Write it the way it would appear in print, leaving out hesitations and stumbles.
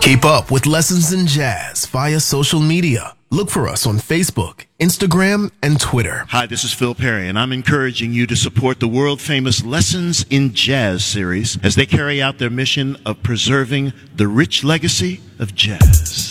Keep up with Lessons in Jazz via social media. Look for us on Facebook, Instagram, and Twitter. Hi, this is Phil Perry, and I'm encouraging you to support the world-famous Lessons in Jazz series as they carry out their mission of preserving the rich legacy of jazz.